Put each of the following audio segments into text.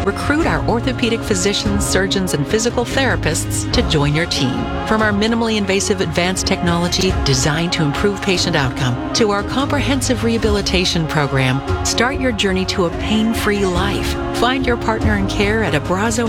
Recruit our orthopedic physicians, surgeons, and physical therapists to join your team. From our minimally invasive advanced technology designed to improve patient outcome to our comprehensive rehabilitation program, start your journey to a pain-free life. Find your partner in care at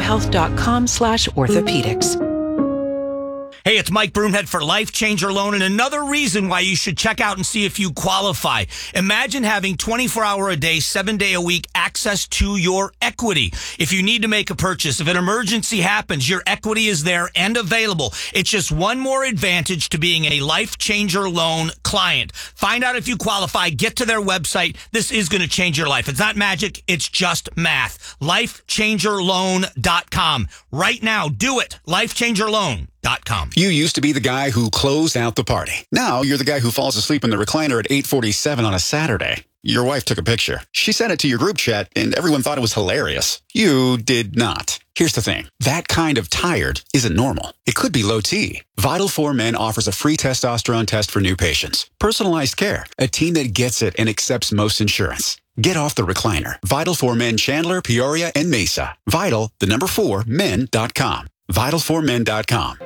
abrazohealth.com/orthopedics. Hey, it's Mike Broomhead for Life Changer Loan, and another reason why you should check out and see if you qualify. Imagine having 24-hour-a-day, 7-day-a-week access to your equity. If you need to make a purchase, if an emergency happens, your equity is there and available. It's just one more advantage to being a Life Changer Loan client. Find out if you qualify. Get to their website. This is going to change your life. It's not magic. It's just math. LifeChangerLoan.com. Right now, do it. LifeChangerLoan.com. You used to be the guy who closed out the party. Now you're the guy who falls asleep in the recliner at 8:47 on a Saturday. Your wife took a picture. She sent it to your group chat, and everyone thought it was hilarious. You did not. Here's the thing. That kind of tired isn't normal. It could be low T. Vital 4 Men offers a free testosterone test for new patients. Personalized care. A team that gets it and accepts most insurance. Get off the recliner. Vital 4 Men Chandler, Peoria, and Mesa. Vital, 4men.com. Vital4men.com.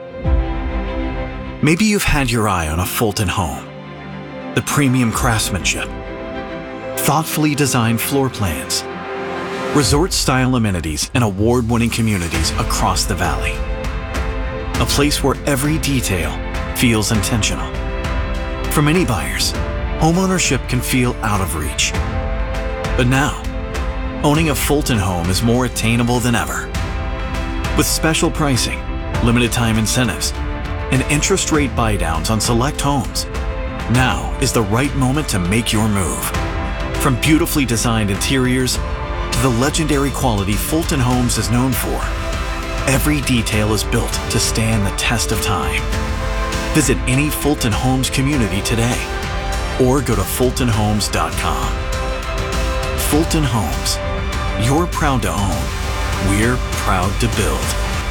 Maybe you've had your eye on a Fulton home. The premium craftsmanship, thoughtfully designed floor plans, resort-style amenities, and award-winning communities across the valley. A place where every detail feels intentional. For many buyers, homeownership can feel out of reach. But now, owning a Fulton home is more attainable than ever. With special pricing, limited time incentives, and interest rate buydowns on select homes, now is the right moment to make your move. From beautifully designed interiors to the legendary quality Fulton Homes is known for, every detail is built to stand the test of time. Visit any Fulton Homes community today or go to fultonhomes.com. Fulton Homes. You're proud to own. We're proud to build.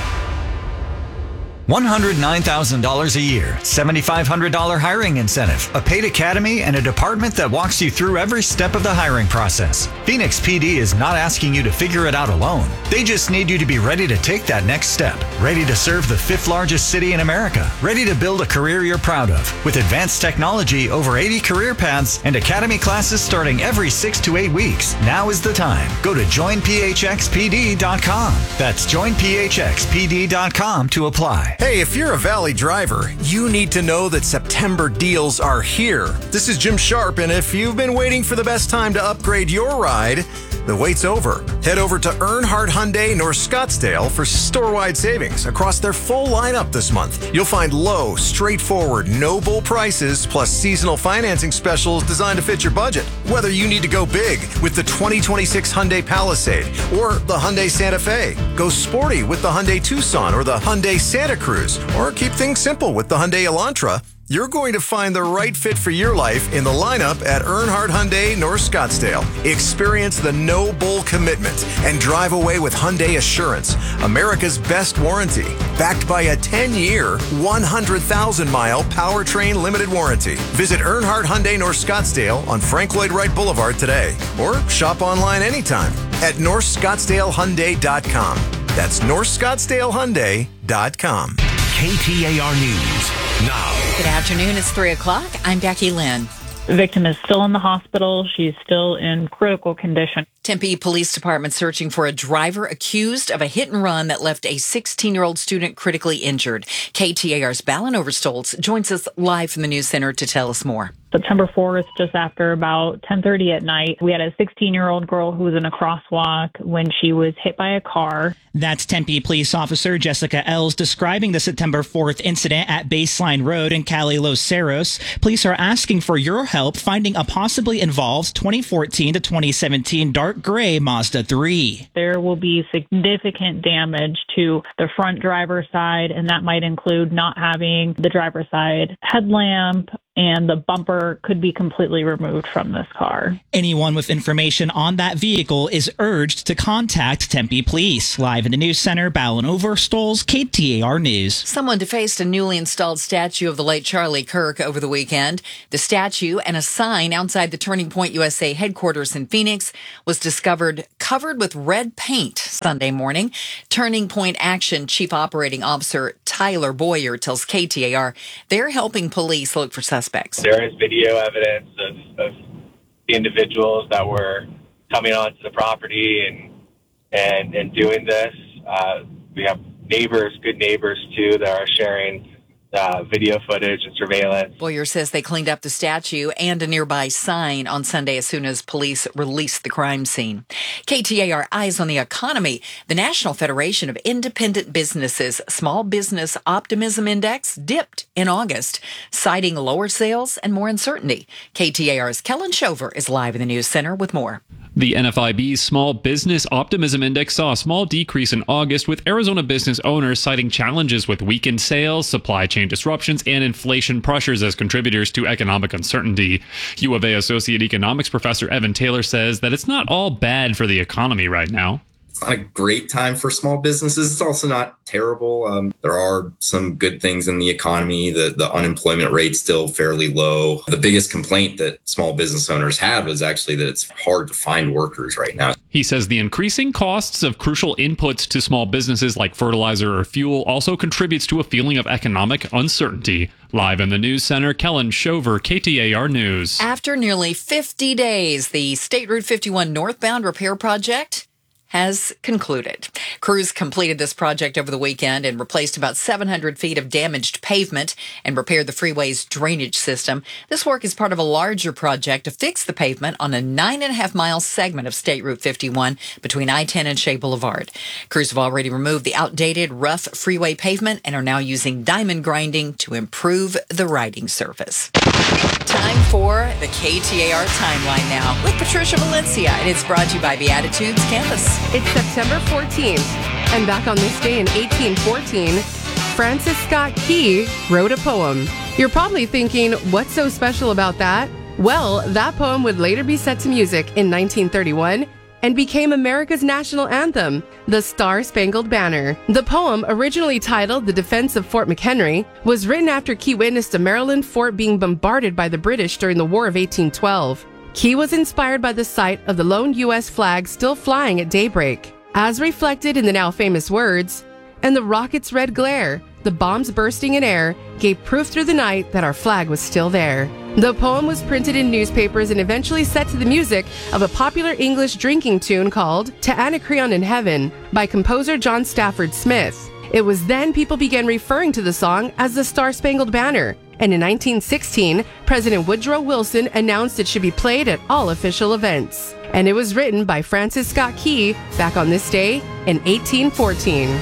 $109,000 a year, $7,500 hiring incentive, a paid academy, and a department that walks you through every step of the hiring process. Phoenix PD is not asking you to figure it out alone. They just need you to be ready to take that next step, ready to serve the 5th largest city in America, ready to build a career you're proud of. With advanced technology, over 80 career paths, and academy classes starting every 6 to 8 weeks, now is the time. Go to joinphxpd.com. That's joinphxpd.com to apply. Hey, if you're a Valley driver, you need to know that September deals are here. This is Jim Sharp, and if you've been waiting for the best time to upgrade your ride, the wait's over. Head over to Earnhardt Hyundai North Scottsdale for store-wide savings across their full lineup this month. You'll find low, straightforward, no-bull prices plus seasonal financing specials designed to fit your budget. Whether you need to go big with the 2026 Hyundai Palisade or the Hyundai Santa Fe, go sporty with the Hyundai Tucson or the Hyundai Santa Cruz, or keep things simple with the Hyundai Elantra, you're going to find the right fit for your life in the lineup at Earnhardt Hyundai North Scottsdale. Experience the no-bull commitment and drive away with Hyundai Assurance, America's best warranty, backed by a 10-year, 100,000-mile powertrain limited warranty. Visit Earnhardt Hyundai North Scottsdale on Frank Lloyd Wright Boulevard today, or shop online anytime at NorthScottsdaleHyundai.com. That's NorthScottsdaleHyundai.com. KTAR News now. Good afternoon. It's 3 o'clock. I'm Becky Lynn. The victim is still in the hospital. She's still in critical condition. Tempe Police Department searching for a driver accused of a hit and run that left a 16-year-old student critically injured. KTAR's Ballin Overstolz joins us live from the news center to tell us more. September 4th, just after about 10:30 at night, we had a 16-year-old girl who was in a crosswalk when she was hit by a car. That's Tempe Police Officer Jessica Els describing the September 4th incident at Baseline Road in Cali Los Cerros. Police are asking for your help finding a possibly involved 2014 to 2017 dark gray Mazda 3. There will be significant damage to the front driver's side, and that might include not having the driver's side headlamp, and the bumper could be completely removed from this car. Anyone with information on that vehicle is urged to contact Tempe Police. Live in the news center, Ballin Overstoles, KTAR News. Someone defaced a newly installed statue of the late Charlie Kirk over the weekend. The statue and a sign outside the Turning Point USA headquarters in Phoenix was discovered covered with red paint Sunday morning. Turning Point Action Chief Operating Officer Tyler Boyer tells KTAR they're helping police look for suspects. There is video evidence of the individuals that were coming onto the property and doing this. We have neighbors, good neighbors too, that are sharing video footage and surveillance. Boyer says they cleaned up the statue and a nearby sign on Sunday as soon as police released the crime scene. KTAR Eyes on the Economy. The National Federation of Independent Businesses Small Business Optimism Index dipped in August, citing lower sales and more uncertainty. KTAR's Kellen Shover is live in the news center with more. The NFIB's Small Business Optimism Index saw a small decrease in August, with Arizona business owners citing challenges with weakened sales, supply chain disruptions, and inflation pressures as contributors to economic uncertainty. U of A Associate Economics Professor Evan Taylor says that it's not all bad for the economy right now. It's not a great time for small businesses. It's also not terrible. There are some good things in the economy. The unemployment rate's still fairly low. The biggest complaint that small business owners have is actually that it's hard to find workers right now. He says the increasing costs of crucial inputs to small businesses like fertilizer or fuel also contributes to a feeling of economic uncertainty. Live in the news center, Kellen Shover, KTAR News. After nearly 50 days, the State Route 51 northbound repair project has concluded. Crews completed this project over the weekend and replaced about 700 feet of damaged pavement and repaired the freeway's drainage system. This work is part of a larger project to fix the pavement on a 9.5-mile segment of State Route 51 between I-10 and Shea Boulevard. Crews have already removed the outdated, rough freeway pavement and are now using diamond grinding to improve the riding surface. Time for the KTAR Timeline now with Patricia Valencia, and it's brought to you by Beatitudes Campus. It's September 14th, and back on this day in 1814, Francis Scott Key wrote a poem. You're probably thinking, what's so special about that? Well, that poem would later be set to music in 1931 and became America's national anthem, the Star-Spangled Banner. The poem, originally titled The Defense of Fort McHenry, was written after Key witnessed a Maryland fort being bombarded by the British during the War of 1812. Key was inspired by the sight of the lone U.S. flag still flying at daybreak, as reflected in the now famous words, "And the rocket's red glare, the bombs bursting in air, gave proof through the night that our flag was still there." The poem was printed in newspapers and eventually set to the music of a popular English drinking tune called To Anacreon in Heaven by composer John Stafford Smith. It was then people began referring to the song as the Star-Spangled Banner, and in 1916, President Woodrow Wilson announced it should be played at all official events. And it was written by Francis Scott Key back on this day in 1814.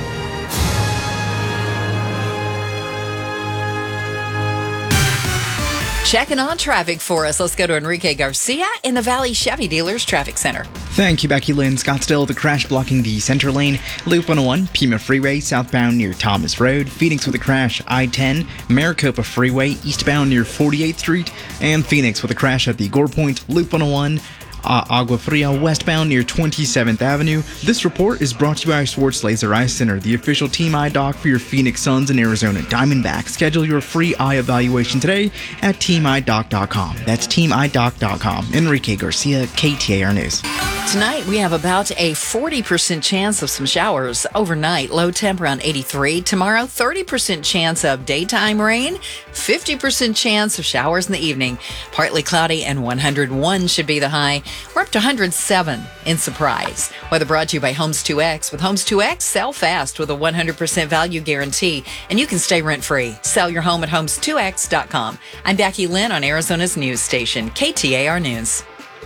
Checking on traffic for us. Let's go to Enrique Garcia in the Valley Chevy Dealers Traffic Center. Thank you, Becky Lynn. Scottsdale, the crash blocking the center lane. Loop 101, Pima Freeway, southbound near Thomas Road. Phoenix with a crash, I-10, Maricopa Freeway, eastbound near 48th Street. And Phoenix with a crash at the Gore Point, Loop 101, Agua Fria westbound near 27th Avenue. This report is brought to you by Schwartz Laser Eye Center, the official Team Eye Doc for your Phoenix Suns and Arizona Diamondbacks. Schedule your free eye evaluation today at teamidoc.com. That's teamidoc.com. Enrique Garcia, KTAR News. Tonight, we have about a 40% chance of some showers overnight. Low temp around 83. Tomorrow, 30% chance of daytime rain. 50% chance of showers in the evening. Partly cloudy and 101 should be the high. We're up to 107 in Surprise. Weather brought to you by Homes 2X. With Homes 2X, sell fast with a 100% value guarantee, and you can stay rent-free. Sell your home at homes2x.com. I'm Becky Lynn on Arizona's news station, KTAR News.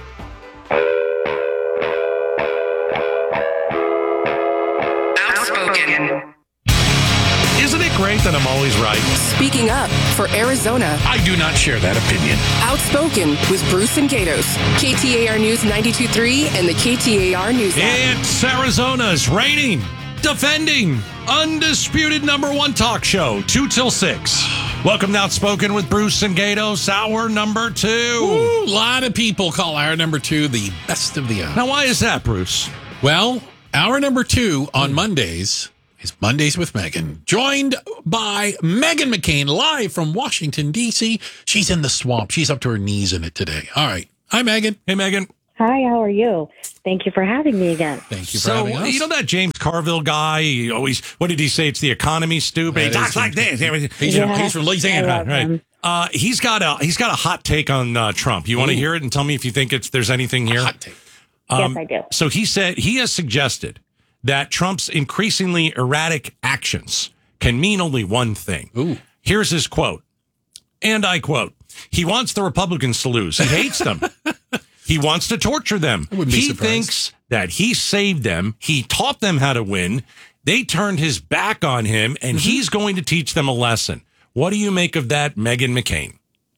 Isn't it great that I'm always right? Speaking up for Arizona. I do not share that opinion. Outspoken with Bruce and Gatos. KTAR News 92.3 and the KTAR News app. It's Arizona's reigning, defending, undisputed #1 talk show, 2 till 6. Welcome to Outspoken with Bruce and Gatos, hour number 2. Ooh, a lot of people call hour number 2 the best of the hour. Now, why is that, Bruce? Well, hour number 2 on Mondays is Mondays with Megan, joined by Meghan McCain, live from Washington, D.C. She's in the swamp. She's up to her knees in it today. All right. Hi, Megan. Hey, Megan. Hi, how are you? Thank you for having me again. Thank you for having us. You know that James Carville guy? He always, what did he say? It's the economy, stupid. He talks like this. He's from Louisiana, right? He's got a hot take on Trump. You want to hear it and tell me if you think there's anything here? Hot take. Yes, I do. So he has suggested that Trump's increasingly erratic actions can mean only one thing. Ooh. Here's his quote, and I quote: "He wants the Republicans to lose. He hates them." He wants to torture them. He thinks that he saved them. He taught them how to win. They turned his back on him, and he's going to teach them a lesson. What do you make of that, Meghan McCain?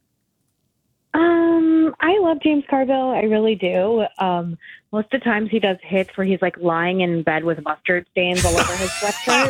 I love James Carville. I really do. Most of the times he does hits where he's like lying in bed with mustard stains all over his sweatshirt.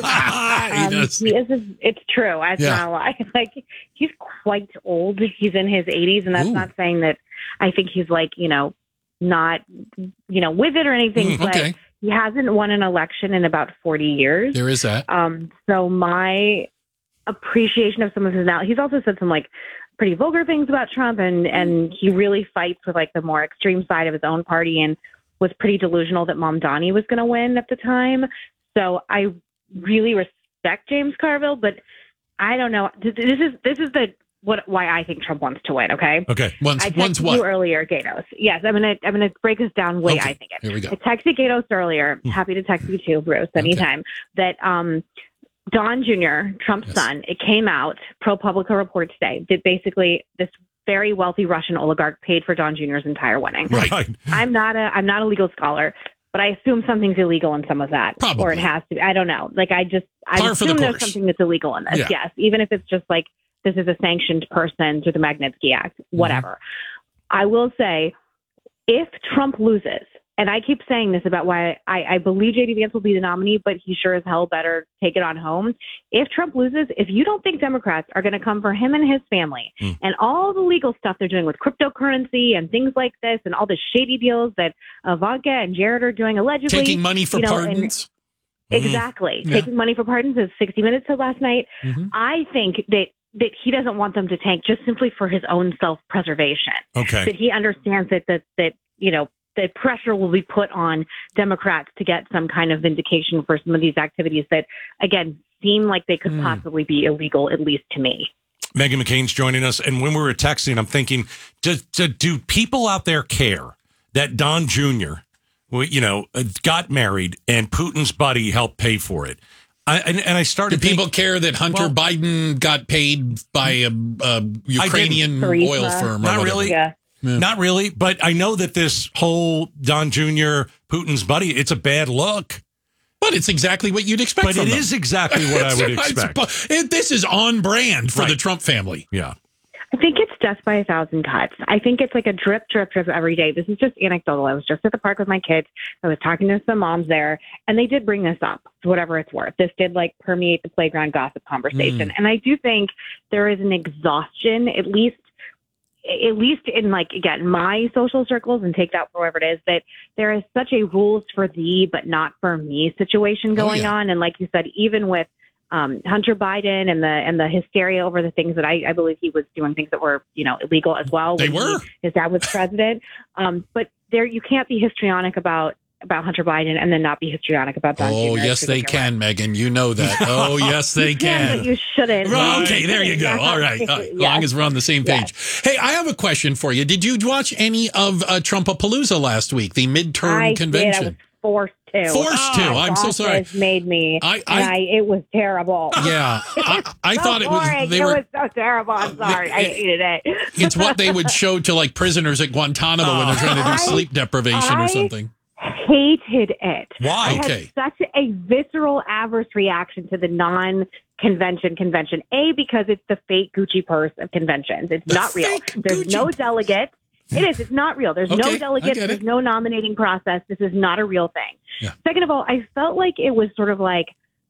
It's true. That's not a lie. Like, he's quite old. He's in his 80s, and that's not saying that I think he's like, not, with it or anything, but he hasn't won an election in about 40 years. There is that. So my appreciation of some of his he's also said some like pretty vulgar things about Trump, and he really fights with like the more extreme side of his own party, and was pretty delusional that Mom Donnie was going to win at the time. So I really respect James Carville, but I don't know. This is why I think Trump wants to win. Okay. Okay. I texted you earlier, Gatos. Yes, I'm gonna break this down way I think it. Here we go. I texted Gatos earlier. Happy to text you too, Bruce, anytime. That Don Jr., Trump's son, it came out, ProPublica reports today, that basically this very wealthy Russian oligarch paid for Don Jr.'s entire winning. Right. I'm not a legal scholar, but I assume something's illegal in some of that. Probably. Or it has to be. I don't know. Like, I assume there's something that's illegal in this. Yeah. Yes. Even if it's just like, this is a sanctioned person through the Magnitsky Act, whatever. I will say, if Trump loses, and I keep saying this about why I believe J.D. Vance will be the nominee, but he sure as hell better take it on home. If Trump loses, if you don't think Democrats are going to come for him and his family and all the legal stuff they're doing with cryptocurrency and things like this and all the shady deals that Ivanka and Jared are doing allegedly. Taking money for pardons. Exactly. Taking money for pardons, as 60 Minutes said last night. I think that he doesn't want them to tank just simply for his own self-preservation. Okay. That he understands that pressure will be put on Democrats to get some kind of vindication for some of these activities that, again, seem like they could possibly be illegal, at least to me. Meghan McCain's joining us. And when we were texting, I'm thinking, do people out there care that Don Jr., got married and Putin's buddy helped pay for it? I started. Do people care that Hunter Biden got paid by a Ukrainian oil firm? Not really. Yeah. Not really, but I know that this whole Don Jr., Putin's buddy, it's a bad look. But it's exactly what you'd expect from them. But it is exactly what I would expect. This is on brand for the Trump family. Yeah. I think it's death by 1,000 cuts. I think it's like a drip, drip, drip every day. This is just anecdotal. I was just at the park with my kids. I was talking to some moms there, and they did bring this up, for whatever it's worth. This did like permeate the playground gossip conversation. And I do think there is an exhaustion, at least in, like, again, my social circles, and take that for whatever it is, that there is such a rules for thee but not for me situation going on. And like you said, even with Hunter Biden and the hysteria over the things that I believe he was doing things that were, illegal as well. They were. His dad was president. But there, you can't be histrionic about Hunter Biden and then not be histrionic about Don Jr. Oh, yes, they can, Megan. You know that. Oh, yes, they can. But you shouldn't. Okay, there you go. All right. As long as we're on the same page. Hey, I have a question for you. Did you watch any of Trumpapalooza last week, the midterm convention? I was forced to. I'm so sorry. Made me. It was terrible. Yeah. I thought it was. It was so terrible. I'm sorry. I hated it. It's what they would show to like prisoners at Guantanamo when they're trying to do sleep deprivation or something. Hated it. Why? I had such a visceral adverse reaction to the non-convention convention. Because it's the fake Gucci purse of conventions. It's not real. There's no delegates. It is. It's not real. There's no delegates. There's no nominating process. This is not a real thing. Yeah. Second of all, I felt like it was sort of like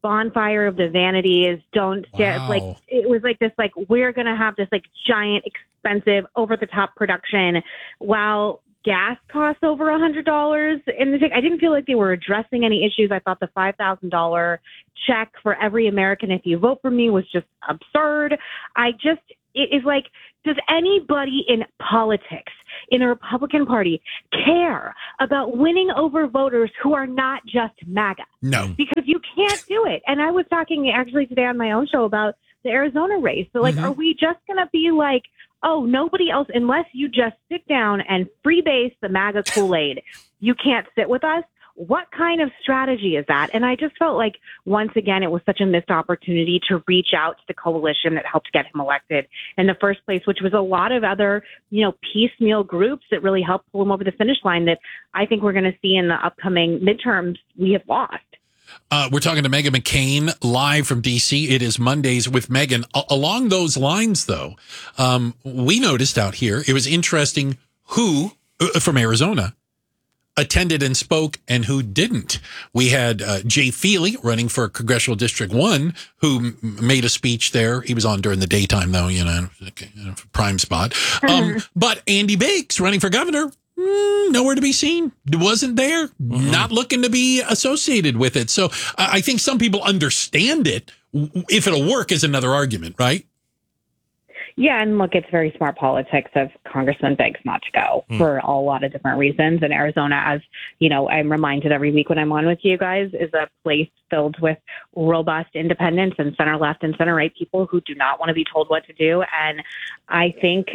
bonfire of the vanities. Don't stare. Wow. Like, it was like this, like, we're going to have this like giant, expensive, over the top production while gas costs over $100 in the I didn't feel like they were addressing any issues. I thought the $5,000 check for every American if you vote for me was just absurd. It is like, does anybody in politics in the Republican Party care about winning over voters who are not just MAGA? No. Because you can't do it. And I was talking actually today on my own show about the Arizona race. So, like, are we just going to be like, oh, nobody else, unless you just sit down and freebase the MAGA Kool-Aid, you can't sit with us? What kind of strategy is that? And I just felt like, once again, it was such a missed opportunity to reach out to the coalition that helped get him elected in the first place, which was a lot of other, piecemeal groups that really helped pull him over the finish line that I think we're going to see in the upcoming midterms we have lost. We're talking to Meghan McCain live from D.C. It is Mondays with Meghan. Along those lines, though, we noticed out here, it was interesting who from Arizona attended and spoke and who didn't. We had Jay Feely running for Congressional District 1 who made a speech there. He was on during the daytime, though, prime spot. But Andy Bakes running for governor, nowhere to be seen. Wasn't there. Not looking to be associated with it. So I think some people understand it. If it'll work is another argument, right? Yeah, and look, it's very smart politics of Congressman Biggs not to go for a lot of different reasons. And Arizona, as you know, I'm reminded every week when I'm on with you guys, is a place filled with robust independents and center left and center right people who do not want to be told what to do. And I think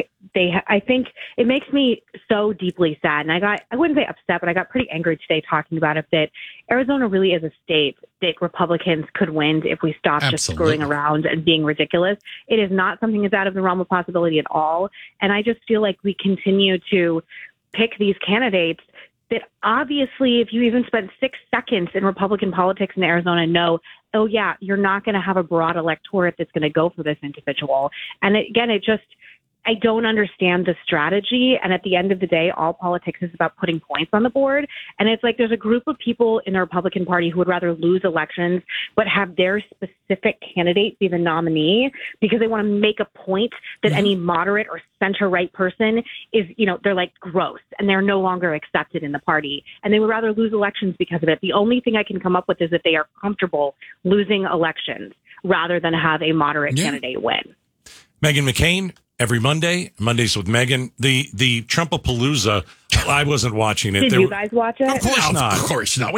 it makes me so deeply sad. And I wouldn't say upset, but I got pretty angry today talking about it, that Arizona really is a state that Republicans could win if we stop just screwing around and being ridiculous. It is not something that's out of the realm of possibility at all. And I just feel like we continue to pick these candidates that obviously, if you even spend 6 seconds in Republican politics in Arizona, know, oh yeah, you're not going to have a broad electorate that's going to go for this individual. And I don't understand the strategy. And at the end of the day, all politics is about putting points on the board. And it's like there's a group of people in the Republican Party who would rather lose elections but have their specific candidate be the nominee because they want to make a point that any moderate or center-right person is, they're like gross and they're no longer accepted in the party. And they would rather lose elections because of it. The only thing I can come up with is that they are comfortable losing elections rather than have a moderate candidate win. Meghan McCain. Every Mondays with Meghan. The Trumpapalooza, I wasn't watching it. Did you guys watch it? Of course not. Of course not.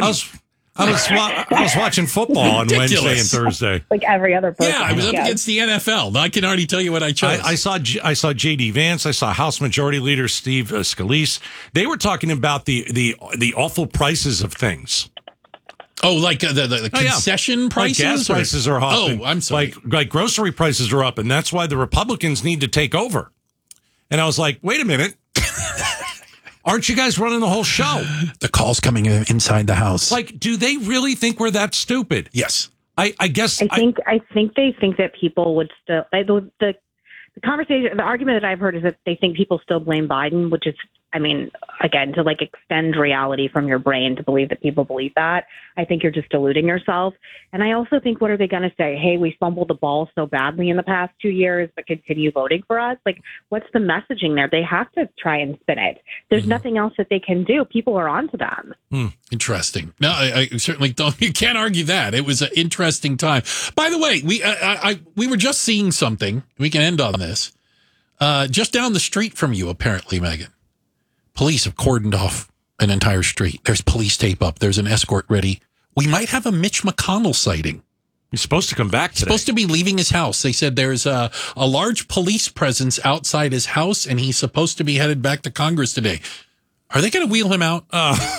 I was watching football on Wednesday and Thursday. Like every other person. Yeah, I was up against the NFL. I can already tell you what I chose. I saw J.D. Vance. I saw House Majority Leader Steve Scalise. They were talking about the awful prices of things. Oh, like the concession prices? Like gas prices are up. Oh, I'm sorry. Like grocery prices are up, and that's why the Republicans need to take over. And I was like, wait a minute. Aren't you guys running the whole show? The call's coming inside the house. Like, do they really think we're that stupid? Yes. I guess. I think they think that people would still... The conversation, the argument that I've heard is that they think people still blame Biden, which is, again, to extend reality from your brain to believe that people believe that. I think you're just deluding yourself. And I also think, what are they going to say? Hey, we fumbled the ball so badly in the past 2 years, but continue voting for us. What's the messaging there? They have to try and spin it. There's nothing else that they can do. People are onto them. Interesting. No, I certainly don't. You can't argue that. It was an interesting time. By the way, we were just seeing something. We can end on this. Just down the street from you, apparently, Meghan. Police have cordoned off an entire street. There's police tape up. There's an escort ready. We might have a Mitch McConnell sighting. He's supposed to come back today. Supposed to be leaving his house. They said there's a large police presence outside his house, and he's supposed to be headed back to Congress today. Are they going to wheel him out?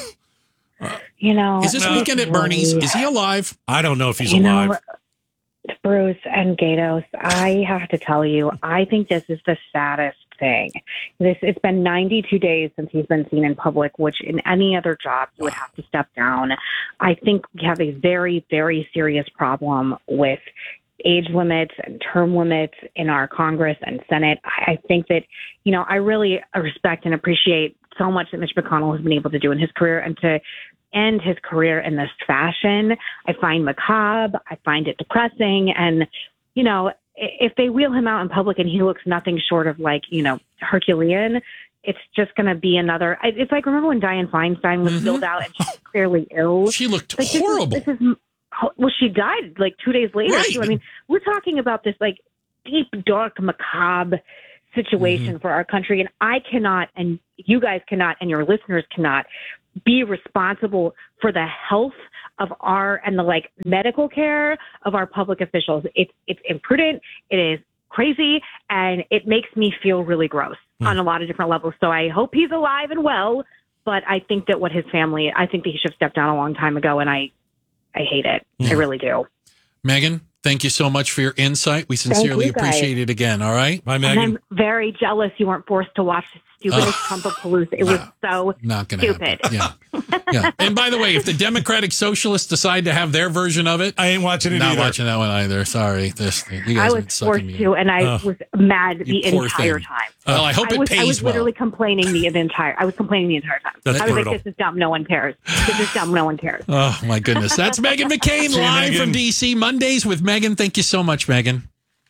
Is this weekend at Bernie's? Is he alive? I don't know if he's alive. Bruce and Gatos, I have to tell you, I think this is the saddest thing. It's been 92 days since he's been seen in public, which in any other job you would have to step down. I think we have a very, very serious problem with age limits and term limits in our Congress and Senate. I think that, I really respect and appreciate so much that Mitch McConnell has been able to do in his career, and to end his career in this fashion, I find macabre. I find it depressing. And, you know, if they wheel him out in public and he looks nothing short of like, you know, Herculean, it's just going to be another. It's like, remember when Dianne Feinstein was wheeled out and she's clearly ill? She looked like, horrible. Well, she died like 2 days later. Right. Too. I mean, we're talking about this like deep, dark, macabre situation for our country. And I cannot, and you guys cannot, and your listeners cannot be responsible for the health of our, and the like medical care of our public officials. It's imprudent. It is crazy. And it makes me feel really gross on a lot of different levels. So I hope he's alive and well, but I think that I think that he should have stepped down a long time ago. And I hate it. I really do. Megan, thank you so much for your insight. We sincerely appreciate it again. All right. Bye, Megan. And I'm very jealous you weren't forced to watch the stupidest Trumpapalooza. It was so not gonna stupid. Happen. Yeah. And by the way, if the Democratic Socialists decide to have their version of it, I ain't watching it not either. watching that one either. Sorry. You guys I was forced to, and I was mad the entire time. Well, I hope it pays I was well. literally complaining the entire time. That's I was brutal. like, this is dumb. No one cares. This is dumb. No one cares. Oh, my goodness. That's Megan McCain See you, live Megan. from D.C. Mondays with Megan. Thank you so much, Megan.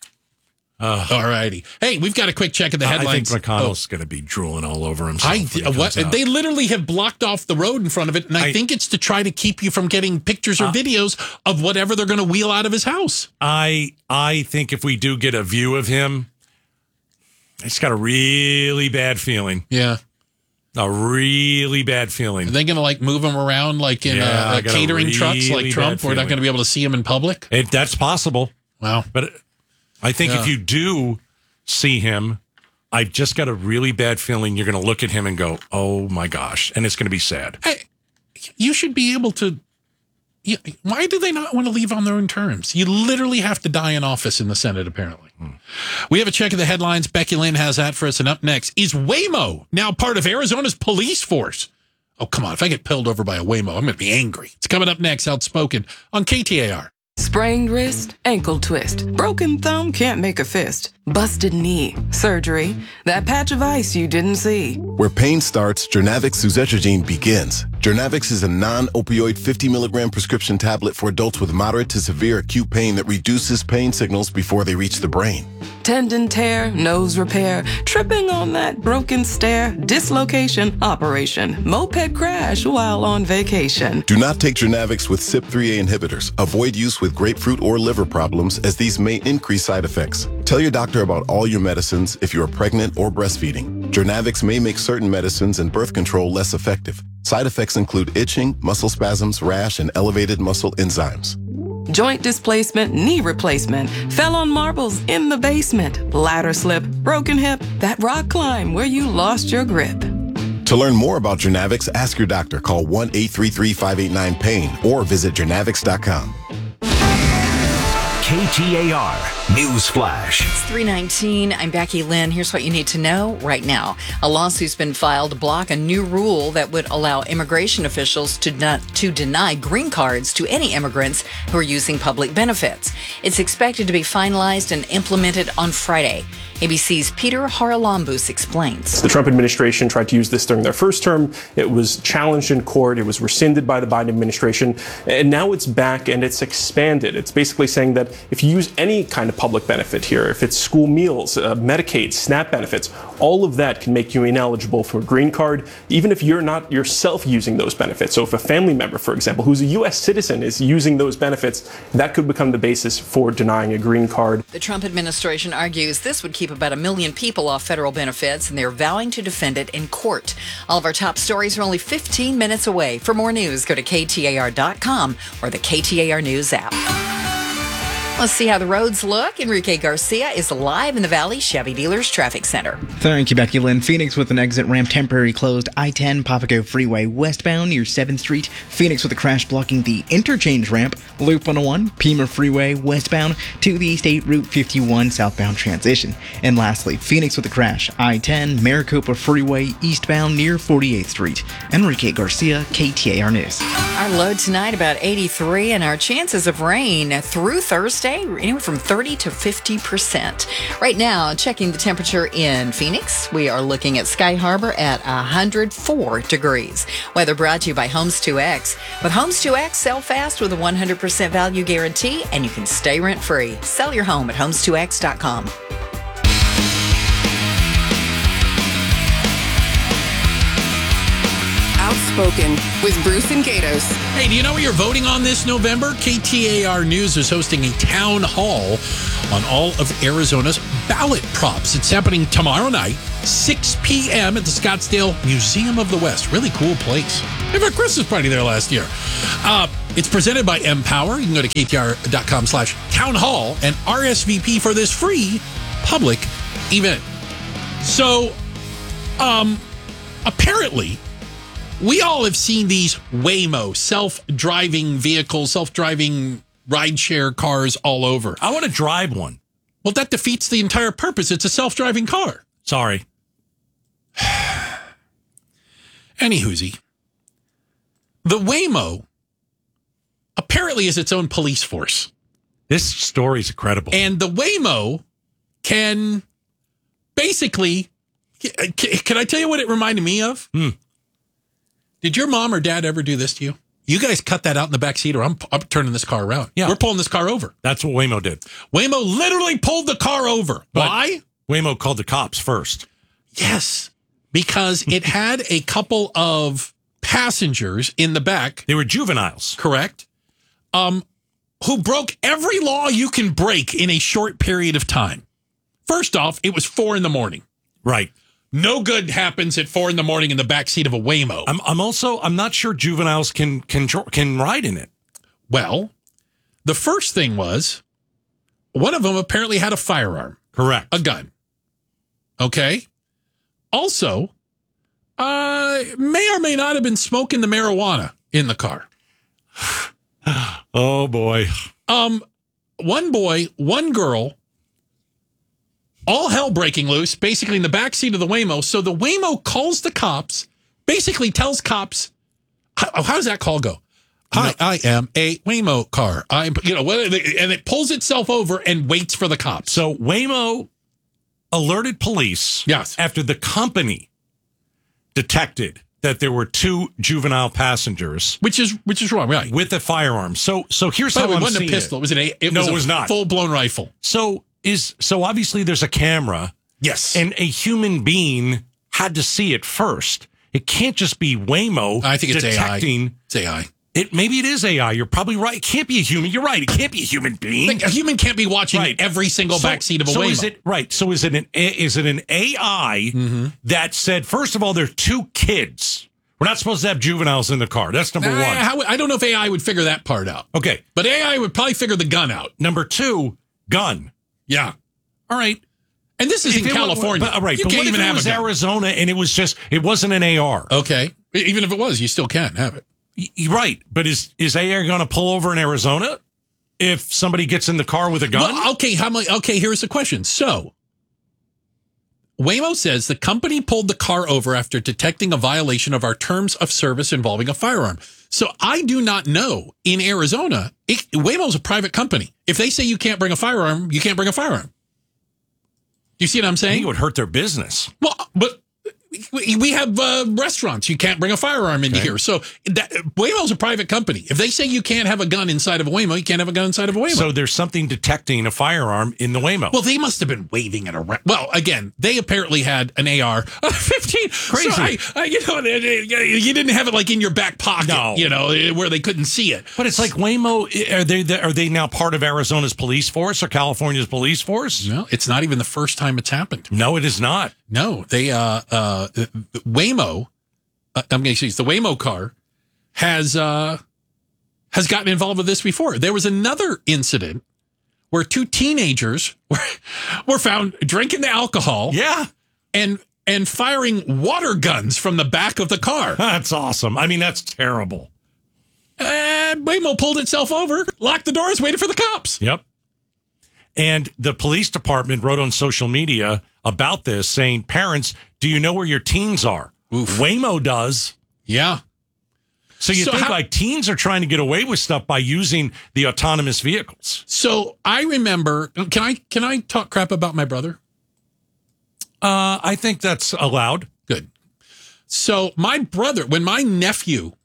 All righty. Hey, we've got a quick check of the headlines. I think McConnell's going to be drooling all over himself. What? They literally have blocked off the road in front of it, and I think it's to try to keep you from getting pictures or videos of whatever they're going to wheel out of his house. I think if we do get a view of him, it's got a really bad feeling. Yeah. A really bad feeling. Are they going to like move him around like in catering trucks like Trump? We're not going to be able to see him in public? That's possible. Wow. But I think if you do see him, I've just got a really bad feeling you're going to look at him and go, oh my gosh. And it's going to be sad. You should be able to. Why do they not want to leave on their own terms? You literally have to die in office in the Senate, apparently. We have a check of the headlines. Becky Lynn has that for us. And up next, is Waymo now part of Arizona's police force? Oh, come on. If I get pulled over by a Waymo, I'm going to be angry. It's coming up next, Outspoken on KTAR. Sprained wrist, ankle twist, broken thumb, can't make a fist, busted knee, surgery, that patch of ice you didn't see. Where pain starts, Jernavix suzetrigine begins. Jernavix is a non-opioid 50-milligram prescription tablet for adults with moderate to severe acute pain that reduces pain signals before they reach the brain. Tendon tear, nose repair, tripping on that broken stair, dislocation, operation, moped crash while on vacation. Do not take Jernavix with CYP3A inhibitors. Avoid use with grapefruit or liver problems, as these may increase side effects. Tell your doctor about all your medicines if you are pregnant or breastfeeding. Jernavix may make certain medicines and birth control less effective. Side effects include itching, muscle spasms, rash, and elevated muscle enzymes. Joint displacement, knee replacement, fell on marbles in the basement, ladder slip, broken hip, that rock climb where you lost your grip. To learn more about Jernavix, ask your doctor. Call 1-833-589-PAIN or visit jernavix.com. KTAR News Flash. It's 3:19. I'm Becky Lynn. Here's what you need to know right now. A lawsuit's been filed to block a new rule that would allow immigration officials to deny green cards to any immigrants who are using public benefits. It's expected to be finalized and implemented on Friday. ABC's Peter Haralambous explains. The Trump administration tried to use this during their first term. It was challenged in court. It was rescinded by the Biden administration. And now it's back and it's expanded. It's basically saying that if you use any kind of public benefit here, if it's school meals, Medicaid, SNAP benefits, all of that can make you ineligible for a green card, even if you're not yourself using those benefits. So if a family member, for example, who's a U.S. citizen is using those benefits, that could become the basis for denying a green card. The Trump administration argues this would keep about 1 million people off federal benefits, and they're vowing to defend it in court. All of our top stories are only 15 minutes away. For more news, go to KTAR.com or the KTAR News app. Let's see how the roads look. Enrique Garcia is live in the Valley Chevy Dealers Traffic Center. Thank you, Becky Lynn. Phoenix with an exit ramp temporarily closed. I-10 Papago Freeway westbound near 7th Street. Phoenix with a crash blocking the interchange ramp. Loop 101 Pima Freeway westbound to the State Route 51 southbound transition. And lastly, Phoenix with a crash. I-10 Maricopa Freeway eastbound near 48th Street. Enrique Garcia, KTAR News. Our low tonight about 83, and our chances of rain through Thursday Wednesday, anywhere from 30 to 50%. Right now, checking the temperature in Phoenix, we are looking at Sky Harbor at 104 degrees. Weather brought to you by Homes 2X. With Homes 2X, sell fast with a 100% value guarantee, and you can stay rent-free. Sell your home at homes2x.com. Outspoken with Bruce and Gatos. Hey, do you know what you're voting on this November? KTAR News is hosting a town hall on all of Arizona's ballot props. It's happening tomorrow night, 6 p.m. at the Scottsdale Museum of the West. Really cool place. They had a Christmas party there last year. It's presented by Empower. You can go to ktr.com/townhall and RSVP for this free public event. So, apparently, we all have seen these Waymo, self-driving vehicles, self-driving rideshare cars all over. I want to drive one. Well, that defeats the entire purpose. It's a self-driving car. Sorry. Anywhoosie, the Waymo apparently is its own police force. This story's incredible. And the Waymo can basically, can I tell you what it reminded me of? Did your mom or dad ever do this to you? You guys cut that out in the back seat or I'm turning this car around. Yeah. We're pulling this car over. That's what Waymo did. Waymo literally pulled the car over. But why? Waymo called the cops first. Yes, because it had a couple of passengers in the back. They were juveniles. Correct. Who broke every law you can break in a short period of time. First off, it was 4 a.m. Right. No good happens at 4 a.m. in the backseat of a Waymo. I'm not sure juveniles can ride in it. Well, the first thing was one of them apparently had a firearm. Correct. A gun. Okay. Also, may or may not have been smoking the marijuana in the car. Oh boy. One boy, one girl. All hell breaking loose, basically in the backseat of the Waymo. So the Waymo calls the cops, basically tells cops, how does that call go? Hi, I am a Waymo car. And it pulls itself over and waits for the cops. So Waymo alerted police after the company detected that there were 2 juvenile passengers, which is wrong, right? With a firearm. So here's how I'm seeing it. It wasn't a pistol. It was a full-blown rifle. So obviously there's a camera. Yes. And a human being had to see it first. It can't just be Waymo. I think it's detecting. AI. It's AI. Maybe it is AI. You're probably right. It can't be a human. You're right. It can't be a human being. A human can't be watching every single backseat of a Waymo. Is it an AI that said, first of all, there are 2 kids. We're not supposed to have juveniles in the car. That's number one. I don't know if AI would figure that part out. Okay. But AI would probably figure the gun out. Number 2, gun. Yeah. All right. And this is in California. All right. You can't even have a gun. It was Arizona and it wasn't an AR. Okay. Even if it was, you still can't have it. Right. But is AR going to pull over in Arizona if somebody gets in the car with a gun? Well, okay, here's the question. So, Waymo says the company pulled the car over after detecting a violation of our terms of service involving a firearm. So I do not know in Arizona, Waymo's a private company. If they say you can't bring a firearm, you can't bring a firearm. Do you see what I'm saying? I think it would hurt their business. Well, but we have restaurants. You can't bring a firearm into here. So Waymo's a private company. If they say you can't have a gun inside of a Waymo, you can't have a gun inside of a Waymo. So there's something detecting a firearm in the Waymo. Well, they must have been waving it around. Well, again, they apparently had an AR-15. Crazy. So you didn't have it like in your back pocket, where they couldn't see it. But it's like Waymo, are they now part of Arizona's police force or California's police force? No, it's not even the first time it's happened. No, it is not. No, they Waymo, the Waymo car has gotten involved with this before. There was another incident where 2 teenagers were found drinking the alcohol. Yeah. And firing water guns from the back of the car. That's awesome. I mean, that's terrible. Waymo pulled itself over, locked the doors, waited for the cops. Yep. And the police department wrote on social media about this, saying, parents, do you know where your teens are? Oof. Waymo does. Yeah. So you think like teens are trying to get away with stuff by using the autonomous vehicles. So I remember, can I talk crap about my brother? I think that's allowed. Good. So my brother, when my nephew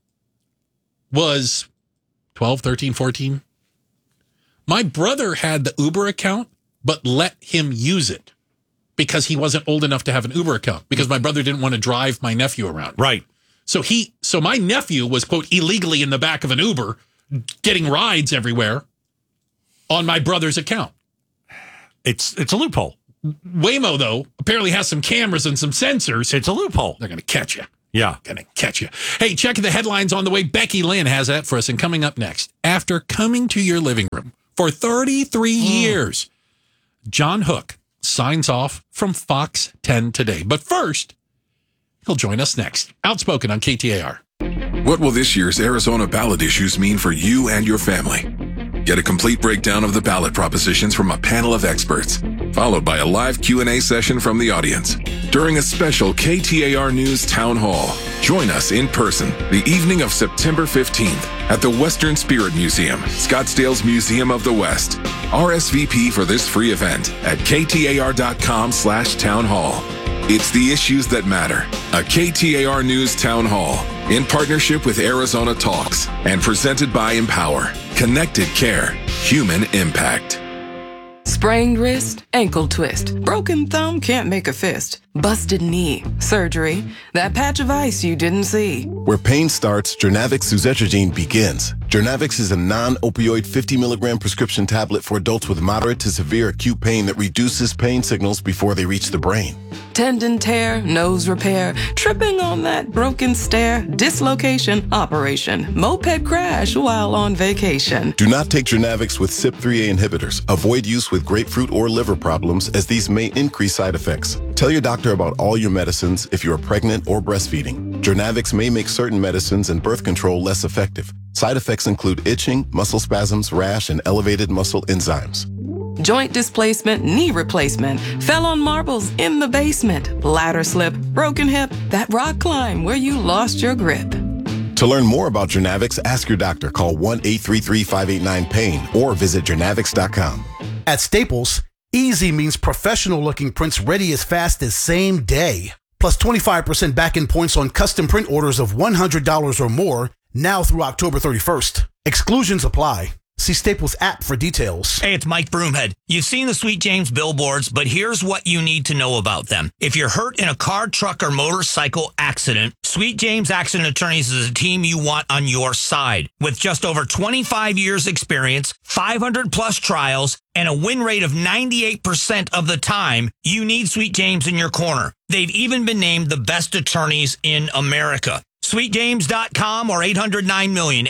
was 12, 13, 14, my brother had the Uber account, but let him use it because he wasn't old enough to have an Uber account because my brother didn't want to drive my nephew around. Right. So my nephew was, quote, illegally in the back of an Uber getting rides everywhere on my brother's account. It's a loophole. Waymo, though, apparently has some cameras and some sensors. It's a loophole. They're going to catch you. Yeah. Going to catch you. Hey, check the headlines on the way. Becky Lynn has that for us. And coming up next, after coming to your living room for 33 years, John Hook signs off from Fox 10 today. But first, he'll join us next. Outspoken on KTAR. What will this year's Arizona ballot issues mean for you and your family? Get a complete breakdown of the ballot propositions from a panel of experts, followed by a live Q&A session from the audience. During a special KTAR News Town Hall, join us in person the evening of September 15th at the Western Spirit Museum, Scottsdale's Museum of the West. RSVP for this free event at ktar.com/townhall. It's the issues that matter. A KTAR News Town Hall in partnership with Arizona Talks and presented by Empower. Connected Care. Human Impact. Sprained wrist, ankle twist, broken thumb, can't make a fist, busted knee, surgery, that patch of ice you didn't see. Where pain starts, Jernavix suzetrigine begins. Jernavix is a non-opioid 50 milligram prescription tablet for adults with moderate to severe acute pain that reduces pain signals before they reach the brain. Tendon tear, nose repair, tripping on that broken stair, dislocation, operation, moped crash while on vacation. Do not take Jernavix with CYP3A inhibitors. Avoid use with grapefruit or liver problems as these may increase side effects. Tell your doctor about all your medicines if you are pregnant or breastfeeding. Jernavix may make certain medicines and birth control less effective. Side effects include itching, muscle spasms, rash, and elevated muscle enzymes. Joint displacement, knee replacement, fell on marbles in the basement, ladder slip, broken hip, that rock climb where you lost your grip. To learn more about Jernavix, ask your doctor. Call 1-833-589-PAIN or visit jernavix.com. At Staples, easy means professional-looking prints ready as fast as same day. Plus 25% back-end points on custom print orders of $100 or more now through October 31st. Exclusions apply. See Staples app for details. Hey, it's Mike Broomhead. You've seen the Sweet James billboards, but here's what you need to know about them. If you're hurt in a car, truck, or motorcycle accident, Sweet James Accident Attorneys is a team you want on your side. With just over 25 years experience, 500 plus trials, and a win rate of 98% of the time, you need Sweet James in your corner. They've even been named the best attorneys in America. SweetJames.com or 800-9-million,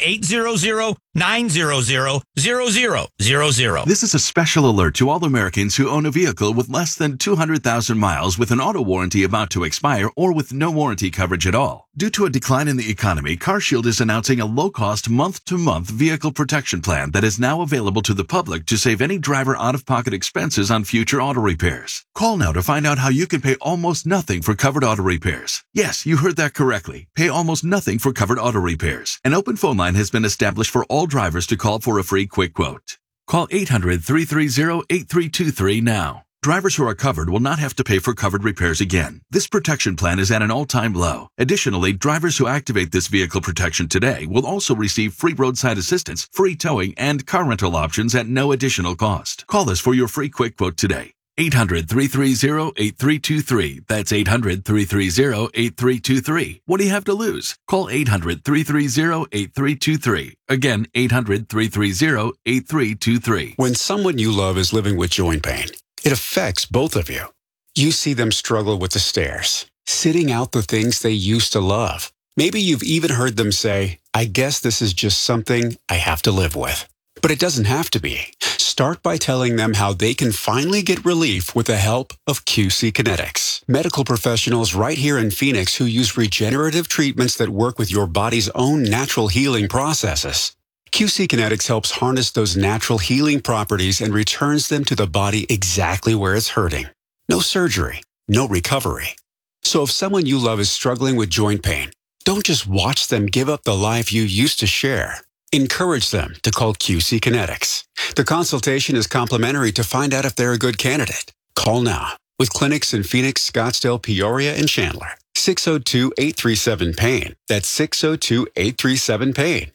800-900-0000. This is a special alert to all Americans who own a vehicle with less than 200,000 miles with an auto warranty about to expire or with no warranty coverage at all. Due to a decline in the economy, CarShield is announcing a low-cost month-to-month vehicle protection plan that is now available to the public to save any driver out-of-pocket expenses on future auto repairs. Call now to find out how you can pay almost nothing for covered auto repairs. Yes, you heard that correctly. Pay almost nothing for covered auto repairs. An open phone line has been established for all drivers to call for a free quick quote. Call 800-330-8323 now. Drivers who are covered will not have to pay for covered repairs again. This protection plan is at an all-time low. Additionally, drivers who activate this vehicle protection today will also receive free roadside assistance, free towing, and car rental options at no additional cost. Call us for your free quick quote today. 800-330-8323. That's 800-330-8323. What do you have to lose? Call 800-330-8323. Again, 800-330-8323. When someone you love is living with joint pain, it affects both of you. You see them struggle with the stairs, sitting out the things they used to love. Maybe you've even heard them say, I guess this is just something I have to live with. But it doesn't have to be. Start by telling them how they can finally get relief with the help of QC Kinetics. Medical professionals right here in Phoenix who use regenerative treatments that work with your body's own natural healing processes. QC Kinetics helps harness those natural healing properties and returns them to the body exactly where it's hurting. No surgery, no recovery. So if someone you love is struggling with joint pain, Don't just watch them give up the life you used to share. Encourage them to call QC Kinetics. The consultation is complimentary to find out if they're a good candidate. Call now with clinics in Phoenix, Scottsdale, Peoria, and Chandler. 602-837-PAIN. That's 602-837-PAIN.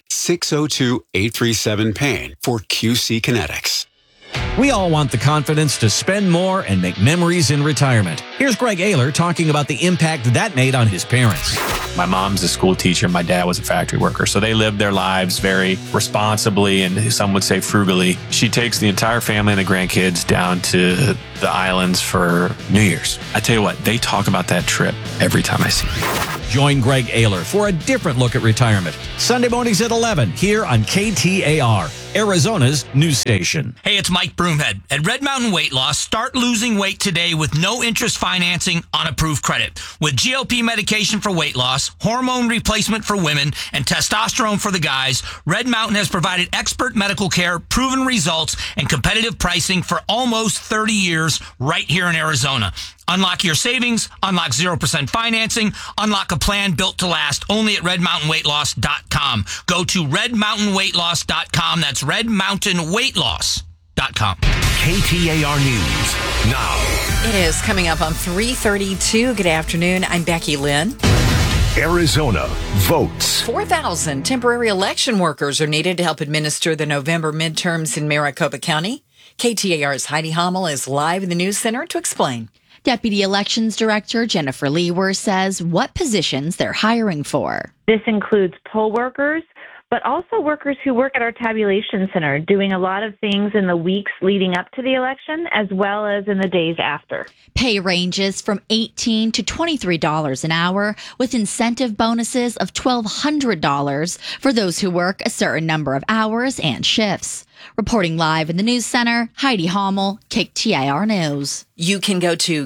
602-837-PAIN for QC Kinetics. We all want the confidence to spend more and make memories in retirement. Here's Greg Ayler talking about the impact that made on his parents. My mom's a school teacher. My dad was a factory worker. So they lived their lives very responsibly and some would say frugally. She takes the entire family and the grandkids down to the islands for New Year's. I tell you what, they talk about that trip every time I see them. Join Greg Ayler for a different look at retirement. Sunday mornings at 11 here on KTAR, Arizona's news station. Hey, it's Mike Broomhead. At Red Mountain Weight Loss, start losing weight today with no interest financing on approved credit. With GLP medication for weight loss, hormone replacement for women, and testosterone for the guys, Red Mountain has provided expert medical care, proven results, and competitive pricing for almost 30 years right here in Arizona. Unlock your savings, unlock 0% financing, unlock a plan built to last only at redmountainweightloss.com. Go to redmountainweightloss.com. That's redmountainweightloss.com. KTAR News now. It is coming up on 3:32. Good afternoon. I'm Becky Lynn. Arizona votes. 4,000 temporary election workers are needed to help administer the November midterms in Maricopa County. KTAR's Heidi Hommel is live in the news center to explain. Deputy Elections Director Jennifer Lewer says what positions they're hiring for. This includes poll workers, but also workers who work at our tabulation center, doing a lot of things in the weeks leading up to the election, as well as in the days after. Pay ranges from $18 to $23 an hour, with incentive bonuses of $1,200 for those who work a certain number of hours and shifts. Reporting live in the news center, Heidi Hommel, KTAR News. You can go to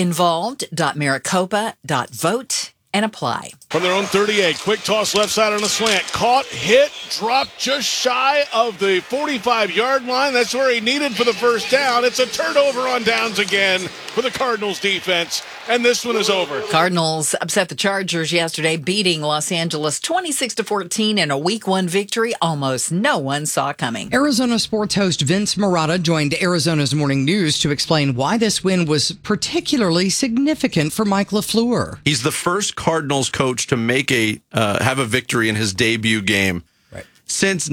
getinvolved.maricopa.vote and apply. From their own 38, quick toss left side on a slant. Caught, hit, dropped just shy of the 45-yard line. That's where he needed for the first down. It's a turnover on downs again for the Cardinals defense, and this one is over. Cardinals upset the Chargers yesterday, beating Los Angeles 26-14 in a Week 1 victory almost no one saw coming. Arizona sports host Vince Marotta joined Arizona's Morning News to explain why this win was particularly significant for Mike LaFleur. He's the first Cardinals coach to make have a victory in his debut game since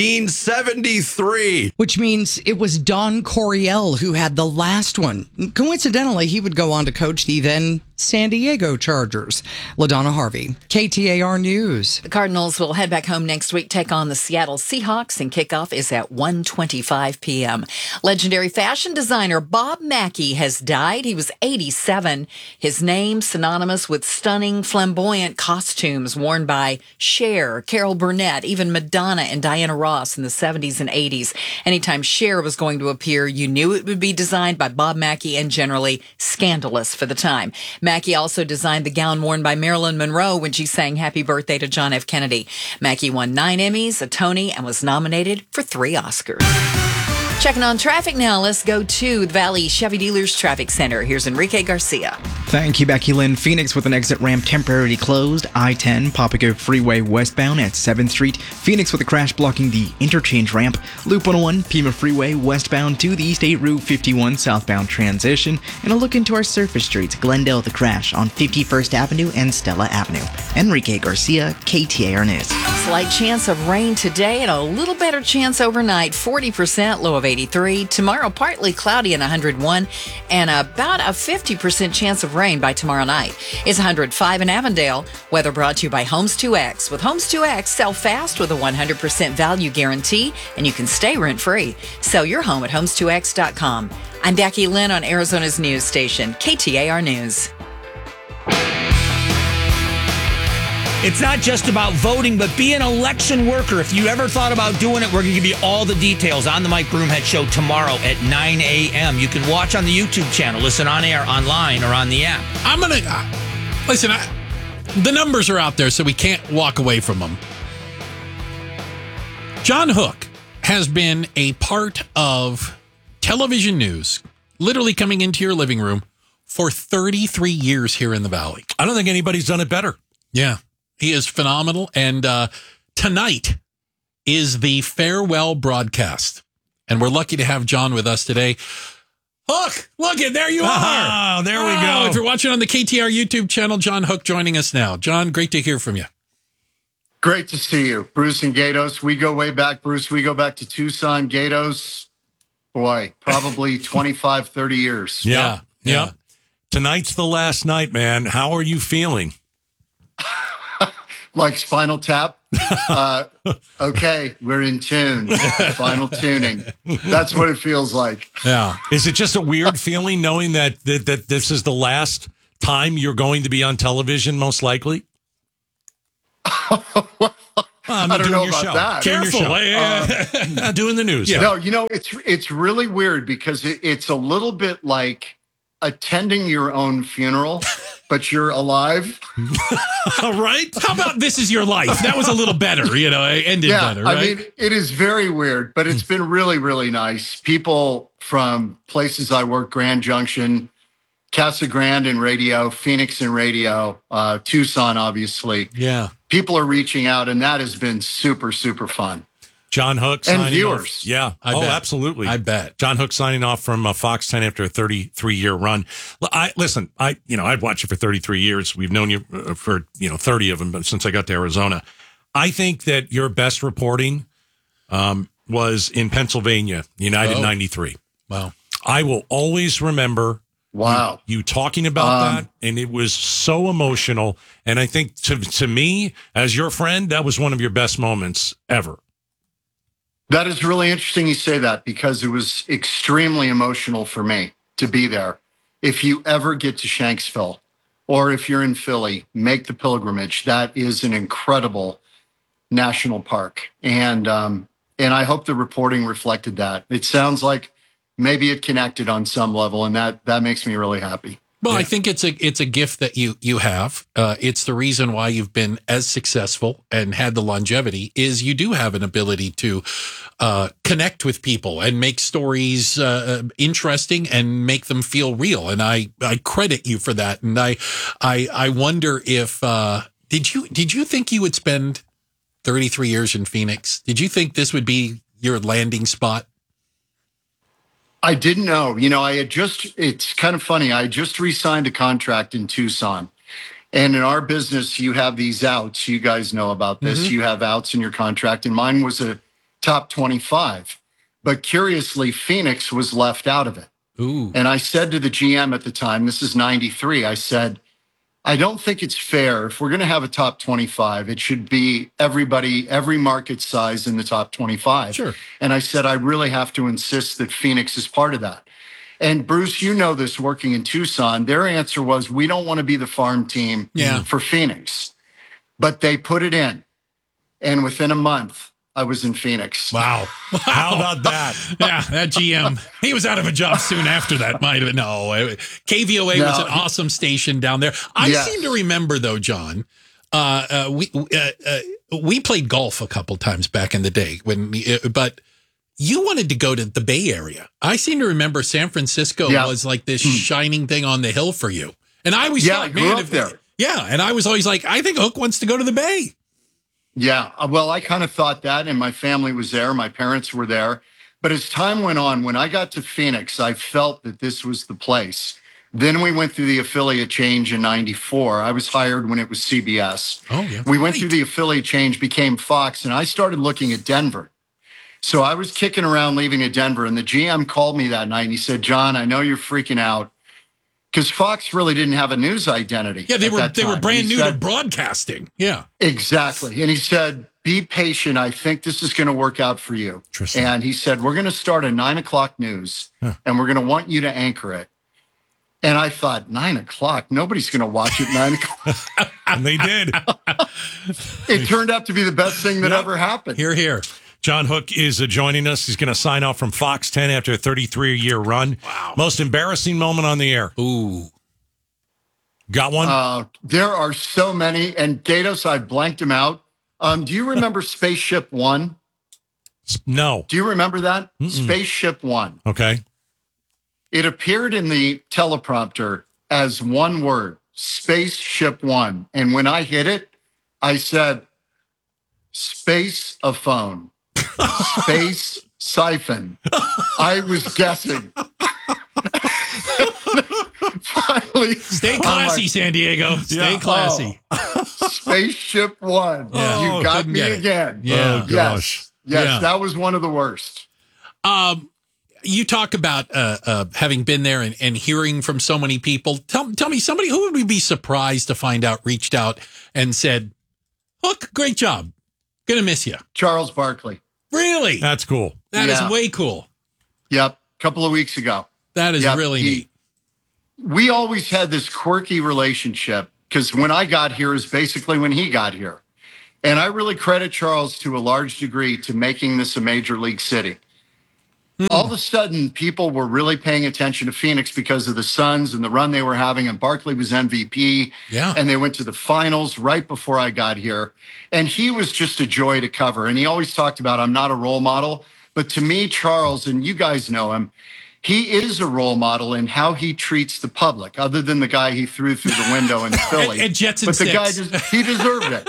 1973. Which means it was Don Coryell who had the last one. Coincidentally, he would go on to coach the then San Diego Chargers. LaDonna Harvey, KTAR News. The Cardinals will head back home next week, take on the Seattle Seahawks, and kickoff is at 1:25 p.m. Legendary fashion designer Bob Mackie has died. He was 87. His name synonymous with stunning, flamboyant costumes worn by Cher, Carol Burnett, even Madonna and Diana Ross in the 70s and 80s. Anytime Cher was going to appear, you knew it would be designed by Bob Mackie and generally scandalous for the time. Mackie also designed the gown worn by Marilyn Monroe when she sang Happy Birthday to John F. Kennedy. Mackie won 9 Emmys, a Tony, and was nominated for 3 Oscars. Checking on traffic now. Let's go to the Valley Chevy Dealers Traffic Center. Here's Enrique Garcia. Thank you, Becky Lynn. Phoenix with an exit ramp temporarily closed. I-10, Papago Freeway westbound at 7th Street. Phoenix with a crash blocking the interchange ramp. Loop 101, Pima Freeway westbound to the East 8 Route 51 southbound transition. And a look into our surface streets. Glendale with a crash on 51st Avenue and Stella Avenue. Enrique Garcia, KTAR News. Slight chance of rain today and a little better chance overnight. 40%, low of 83. Tomorrow, partly cloudy and 101, and about a 50% chance of rain by tomorrow night. It's 105 in Avondale. Weather brought to you by Homes 2X. With Homes 2X, sell fast with a 100% value guarantee, and you can stay rent-free. Sell your home at homes2x.com. I'm Becky Lynn on Arizona's news station, KTAR News. It's not just about voting, but be an election worker. If you ever thought about doing it, we're going to give you all the details on the Mike Broomhead Show tomorrow at 9 a.m. You can watch on the YouTube channel, listen on air, online, or on the app. I'm going to... listen, the numbers are out there, so we can't walk away from them. John Hook has been a part of television news, literally coming into your living room, for 33 years here in the Valley. I don't think anybody's done it better. Yeah. He is phenomenal. And tonight is the farewell broadcast. And we're lucky to have John with us today. Hook, look it, there you are. Oh, there we go. If you're watching on the KTR YouTube channel, John Hook joining us now. John, great to hear from you. Great to see you, Bruce and Gatos. We go way back, Bruce. We go back to Tucson, Gatos. Boy, probably 25, 30 years. Yeah. Tonight's the last night, man. How are you feeling? Like Spinal Tap. Okay, we're in tune. Final tuning. That's what it feels like. Yeah. Is it just a weird feeling knowing that this is the last time you're going to be on television, most likely? I don't know about that. Careful. Doing the news. No, it's really weird because it's a little bit like attending your own funeral, but you're alive. All right. How about This Is Your Life? That was a little better, ended better, right? I mean, it is very weird, but it's been really, really nice. People from places I work, Grand Junction, Casa Grande in radio, Phoenix in radio, Tucson, obviously. Yeah. People are reaching out, and that has been super, super fun. John Hook and signing viewers. Off. Yeah. I bet. Absolutely. I bet. John Hook signing off from Fox 10 after a 33-year run. I'd watched you for 33 years. We've known you for 30 of them, but since I got to Arizona, I think that your best reporting was in Pennsylvania, United 93. Wow. I will always remember. Wow. You talking about that, and it was so emotional. And I think to me, as your friend, that was one of your best moments ever. That is really interesting you say that because it was extremely emotional for me to be there. If you ever get to Shanksville or if you're in Philly, make the pilgrimage. That is an incredible national park. And I hope the reporting reflected that. It sounds like maybe it connected on some level, and that makes me really happy. Well, I think it's a gift that you have. It's the reason why you've been as successful and had the longevity is you do have an ability to connect with people and make stories interesting and make them feel real. And I credit you for that. And I wonder if did you think you would spend 33 years in Phoenix? Did you think this would be your landing spot? I didn't know. It's kind of funny. I just re-signed a contract in Tucson. And in our business, you have these outs. You guys know about this. Mm-hmm. You have outs in your contract. And mine was a top 25. But curiously, Phoenix was left out of it. Ooh. And I said to the GM at the time, this is 93, I said, I don't think it's fair. If we're going to have a top 25, it should be everybody, every market size in the top 25. Sure. And I said, I really have to insist that Phoenix is part of that. And Bruce, you know this working in Tucson, their answer was, we don't want to be the farm team for Phoenix. But they put it in. And within a month, I was in Phoenix. Wow. How about that? Yeah, that GM, he was out of a job soon after that. Might have been. No, KVOA was an awesome station down there. I seem to remember, though, John, we played golf a couple times back in the day, but you wanted to go to the Bay Area. I seem to remember San Francisco was like this shining thing on the hill for you. And I always thought, I grew up there. Yeah, and I was always like, I think Hook wants to go to the Bay. Yeah, well, I kind of thought that, and my family was there. My parents were there. But as time went on, when I got to Phoenix, I felt that this was the place. Then we went through the affiliate change in 94. I was hired when it was CBS. Oh, yeah. We went through the affiliate change, became Fox, and I started looking at Denver. So I was kicking around leaving at Denver, and the GM called me that night, and he said, John, I know you're freaking out. Because Fox really didn't have a news identity. Yeah, they were brand new to broadcasting. Yeah. Exactly. And he said, be patient. I think this is going to work out for you. And he said, we're going to start a 9 o'clock news, and we're going to want you to anchor it. And I thought, 9 o'clock? Nobody's going to watch it 9 o'clock. And they did. It turned out to be the best thing that ever happened. Hear, hear. John Hook is joining us. He's going to sign off from Fox 10 after a 33-year run. Wow. Most embarrassing moment on the air. Ooh. Got one? There are so many. And Gatos, I blanked him out. Do you remember Spaceship One? No. Do you remember that? Mm-mm. Spaceship One. Okay. It appeared in the teleprompter as one word, Spaceship One. And when I hit it, I said, space a phone, space siphon. I was guessing. Finally, Stay classy, San Diego. Stay classy. Spaceship One. Yeah. You got Couldn't me get it. again. Yeah. Oh, gosh. Yes, that was one of the worst. You talk about having been there and hearing from so many people. Tell me, somebody who would we be surprised to find out reached out and said, "Hook, great job. Gonna miss you." Charles Barkley. Really? That's cool. That is way cool. Yep. A couple of weeks ago. That is really neat. We always had this quirky relationship because when I got here is basically when he got here. And I really credit Charles to a large degree to making this a major league city. All of a sudden, people were really paying attention to Phoenix because of the Suns and the run they were having. And Barkley was MVP. Yeah. And they went to the finals right before I got here. And he was just a joy to cover. And he always talked about, I'm not a role model. But to me, Charles, and you guys know him, he is a role model in how he treats the public, other than the guy he threw through the window in Philly. and Jets and But the guy, sticks. he deserved it.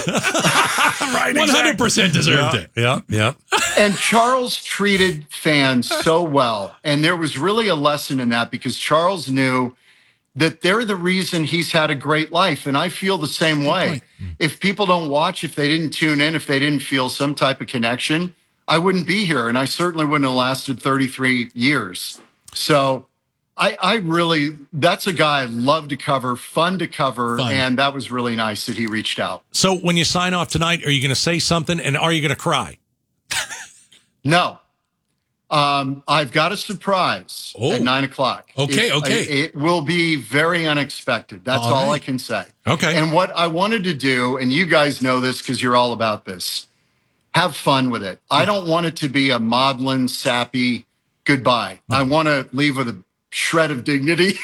Right, 100% deserved it. Yeah. And Charles treated fans so well. And there was really a lesson in that because Charles knew that they're the reason he's had a great life. And I feel the same way. If people don't watch, if they didn't tune in, if they didn't feel some type of connection, I wouldn't be here. And I certainly wouldn't have lasted 33 years. So I really, that's a guy I love to cover, fun to cover. And that was really nice that he reached out. So when you sign off tonight, are you going to say something and are you going to cry? No. I've got a surprise at 9 o'clock. Okay. It will be very unexpected. That's all I can say. Okay. And what I wanted to do, and you guys know this because you're all about this, have fun with it. I don't want it to be a maudlin, sappy goodbye. I want to leave with a shred of dignity.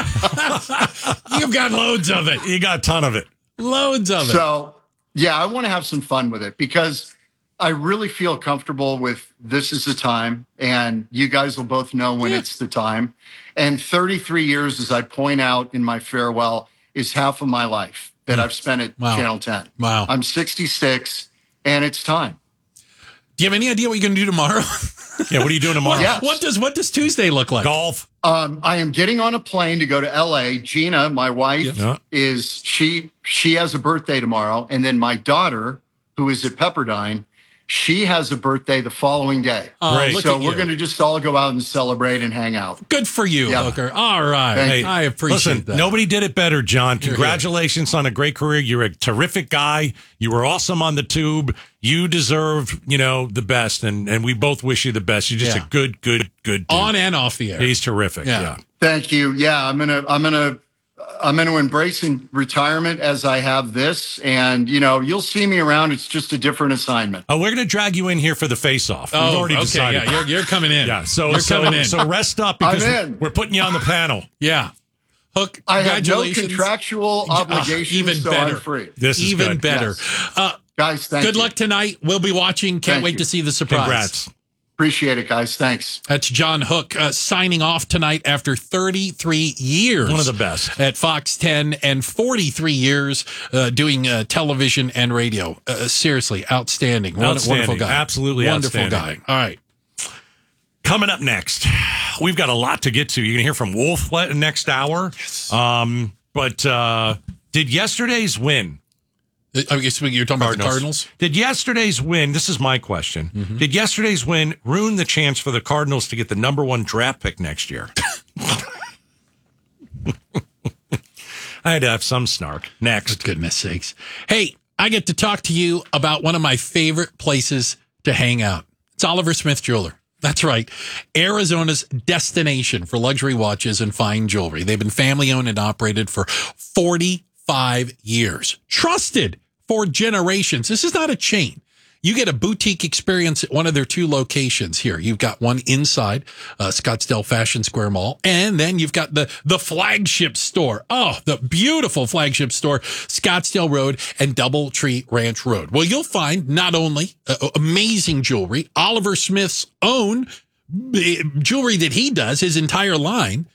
You've got loads of it. You got a ton of it. Loads of it. So, yeah, I want to have some fun with it because I really feel comfortable with this is the time, and you guys will both know when it's the time. And 33 years, as I point out in my farewell, is half of my life that I've spent at Channel 10. Wow. I'm 66, and it's time. Do you have any idea what you're going to do tomorrow? Yeah, what are you doing tomorrow? Yes. What does Tuesday look like? Golf. I am getting on a plane to go to LA. Gina, my wife, is she has a birthday tomorrow, and then my daughter, who is at Pepperdine, she has a birthday the following day. So we're going to just all go out and celebrate and hang out. Good for you, Hooker. All right. Hey, I appreciate that. Nobody did it better, John. You're Congratulations on a great career. You're a terrific guy. You were awesome on the tube. You deserve, the best, and we both wish you the best. You're just a good dude. On and off the air. He's terrific. Yeah. Thank you. Yeah, I'm gonna embrace retirement as I have this, and you'll see me around. It's just a different assignment. Oh, we're gonna drag you in here for the face-off. We've already decided. Yeah, you're coming in. Yeah, so rest up because I'm in. we're putting you on the panel. Yeah. Hook, I have no congratulations. contractual obligations, even so better. I'm free. This is even good. better. Yes. Guys, thank you. Good luck tonight. We'll be watching. Can't Thank wait you. to see the surprise. Congrats. Appreciate it, guys. Thanks. That's John Hook signing off tonight after 33 years. One of the best. At Fox 10 and 43 years doing television and radio. Seriously, outstanding. Wonderful guy. Absolutely wonderful outstanding. guy. All right. Coming up next, we've got a lot to get to. You're going to hear from Wolf next hour. Yes. But did yesterday's win... I guess you're talking about the Cardinals? Did yesterday's win, this is my question, did yesterday's win ruin the chance for the Cardinals to get the number 1 draft pick next year? I had to have some snark. Next. For goodness sakes. Hey, I get to talk to you about one of my favorite places to hang out. It's Oliver Smith Jeweler. That's right. Arizona's destination for luxury watches and fine jewelry. They've been family owned and operated for 45 years. Trusted for generations. This is not a chain. You get a boutique experience at one of their 2 locations here. You've got one inside Scottsdale Fashion Square Mall, and then you've got the flagship store. Oh, the beautiful flagship store, Scottsdale Road and Doubletree Ranch Road. Well, you'll find not only amazing jewelry, Oliver Smith's own jewelry that he does, his entire line.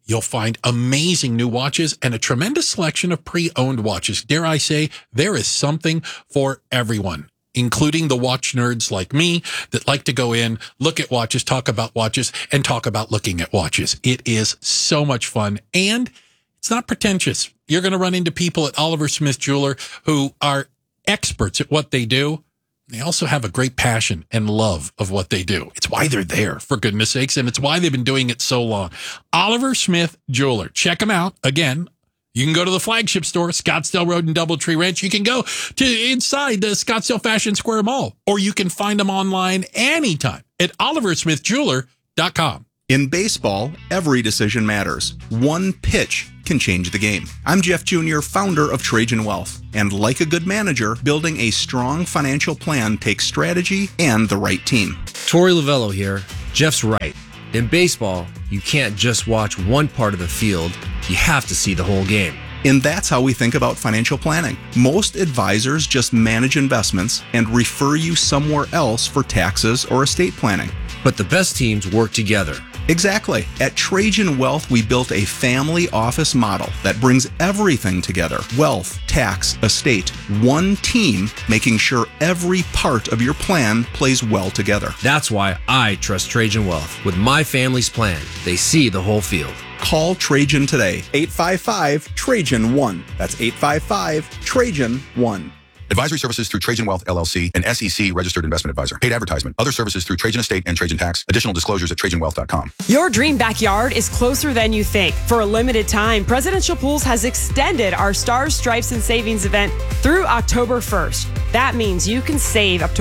You'll find amazing new watches and a tremendous selection of pre-owned watches. Dare I say, there is something for everyone, including the watch nerds like me that like to go in, look at watches, talk about watches, and talk about looking at watches. It is so much fun, and it's not pretentious. You're going to run into people at Oliver Smith Jeweler who are experts at what they do. They also have a great passion and love of what they do. It's why they're there, for goodness sakes, and it's why they've been doing it so long. Oliver Smith Jeweler. Check them out. Again, you can go to the flagship store, Scottsdale Road and Doubletree Ranch. You can go to inside the Scottsdale Fashion Square Mall, or you can find them online anytime at oliversmithjeweler.com. In baseball, every decision matters. One pitch can change the game. I'm Jeff Jr., founder of Trajan Wealth. And like a good manager, building a strong financial plan takes strategy and the right team. Torey Lavello here. Jeff's right. In baseball, you can't just watch one part of the field. You have to see the whole game. And that's how we think about financial planning. Most advisors just manage investments and refer you somewhere else for taxes or estate planning. But the best teams work together. Exactly. At Trajan Wealth, we built a family office model that brings everything together. Wealth, tax, estate. One team making sure every part of your plan plays well together. That's why I trust Trajan Wealth. With my family's plan, they see the whole field. Call Trajan today. 855-TRAJAN-1. That's 855-TRAJAN-1. Advisory services through Trajan Wealth, LLC, an SEC registered investment advisor. Paid advertisement. Other services through Trajan Estate and Trajan Tax. Additional disclosures at TrajanWealth.com. Your dream backyard is closer than you think. For a limited time, Presidential Pools has extended our Stars, Stripes, and Savings event through October 1st. That means you can save up to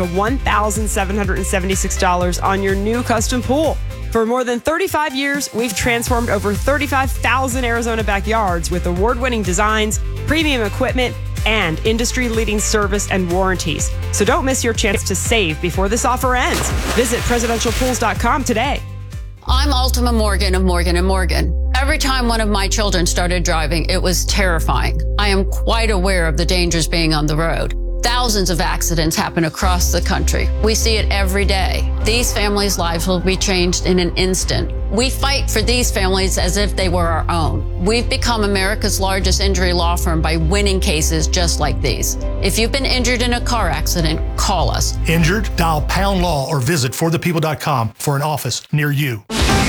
$1,776 on your new custom pool. For more than 35 years, we've transformed over 35,000 Arizona backyards with award-winning designs, premium equipment, and industry-leading service and warranties. So don't miss your chance to save before this offer ends. Visit presidentialpools.com today. I'm Ultima Morgan of Morgan & Morgan. Every time one of my children started driving, it was terrifying. I am quite aware of the dangers being on the road. Thousands of accidents happen across the country. We see it every day. These families' lives will be changed in an instant. We fight for these families as if they were our own. We've become America's largest injury law firm by winning cases just like these. If you've been injured in a car accident, call us. Injured? Dial pound law or visit forthepeople.com for an office near you.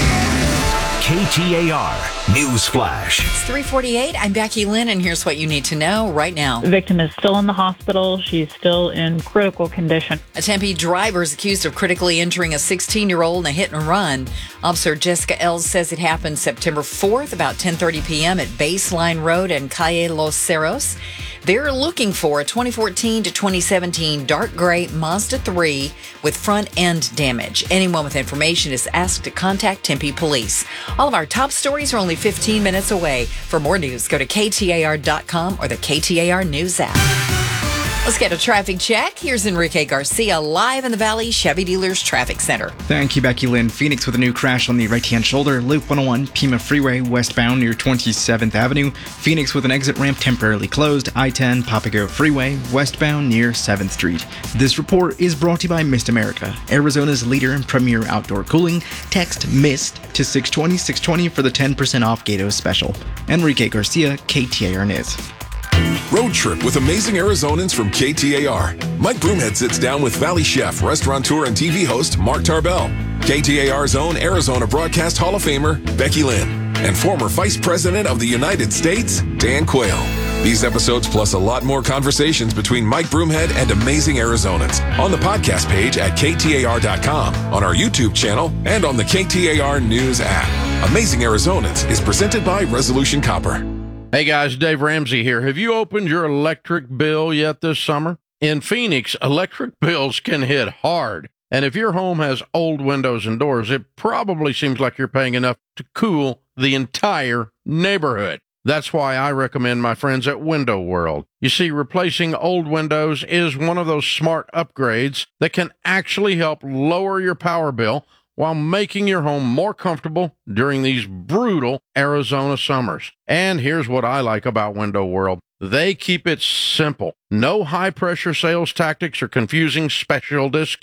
KTAR News Flash. It's 3:48. I'm Becky Lynn, and here's what you need to know right now. The victim is still in the hospital. She's still in critical condition. A Tempe driver is accused of critically injuring a 16-year-old in a hit and run. Officer Jessica Els says it happened September 4th, about 10:30 p.m. at Baseline Road and Calle Los Cerros. They're looking for a 2014 to 2017 dark gray Mazda 3 with front end damage. Anyone with information is asked to contact Tempe Police. All of our top stories are only 15 minutes away. For more news, go to KTAR.com or the KTAR News app. Let's get a traffic check. Here's Enrique Garcia live in the Valley Chevy Dealers Traffic Center. Thank you, Becky Lynn. Phoenix with a new crash on the right-hand shoulder. Loop 101, Pima Freeway, westbound near 27th Avenue. Phoenix with an exit ramp temporarily closed. I-10, Papago Freeway, westbound near 7th Street. This report is brought to you by Mist America, Arizona's leader in premier outdoor cooling. Text MIST to 620-620 for the 10% off Gatos special. Enrique Garcia, KTAR News. Road Trip with Amazing Arizonans from KTAR. Mike Broomhead sits down with Valley chef, restaurateur, and TV host Mark Tarbell, KTAR's own Arizona Broadcast Hall of Famer Becky Lynn, and former Vice President of the United States, Dan Quayle. These episodes plus a lot more conversations between Mike Broomhead and Amazing Arizonans on the podcast page at KTAR.com, on our YouTube channel, and on the KTAR News app. Amazing Arizonans is presented by Resolution Copper. Hey guys, Dave Ramsey here. Have you opened your electric bill yet this summer? In Phoenix, electric bills can hit hard. And if your home has old windows and doors, it probably seems like you're paying enough to cool the entire neighborhood. That's why I recommend my friends at Window World. You see, replacing old windows is one of those smart upgrades that can actually help lower your power bill while making your home more comfortable during these brutal Arizona summers. And here's what I like about Window World. They keep it simple. No high-pressure sales tactics or confusing special discount.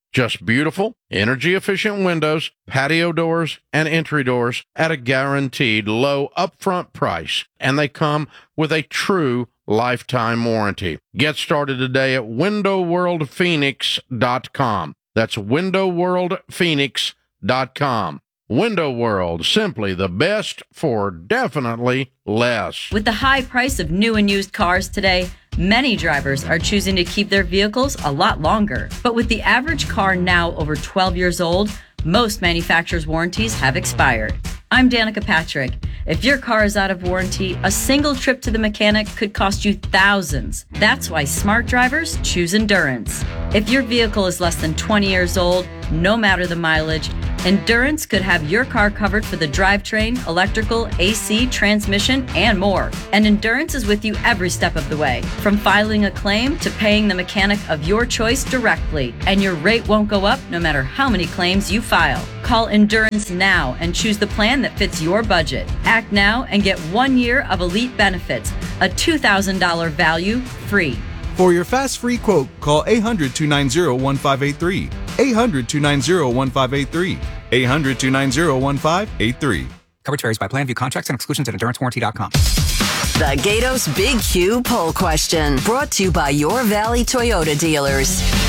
Just beautiful, energy-efficient windows, patio doors, and entry doors at a guaranteed low upfront price. And they come with a true lifetime warranty. Get started today at WindowWorldPhoenix.com. That's WindowWorldPhoenix.com. Window World, simply the best for definitely less. With the high price of new and used cars today, many drivers are choosing to keep their vehicles a lot longer. But with the average car now over 12 years old, most manufacturers' warranties have expired. I'm Danica Patrick. If your car is out of warranty, a single trip to the mechanic could cost you thousands. That's why smart drivers choose Endurance. If your vehicle is less than 20 years old, no matter the mileage, Endurance could have your car covered for the drivetrain, electrical, AC, transmission, and more. And Endurance is with you every step of the way, from filing a claim to paying the mechanic of your choice directly. And your rate won't go up no matter how many claims you file. Call Endurance now and choose the plan that fits your budget. Act now and get 1 year of elite benefits, a $2,000 value free. For your fast free quote, call 800-290-1583. 800-290-1583. 800-290-1583. Coverage varies by plan. View contracts and exclusions at EnduranceWarranty.com. The Gatos Big Q poll question, brought to you by Your Valley Toyota dealers.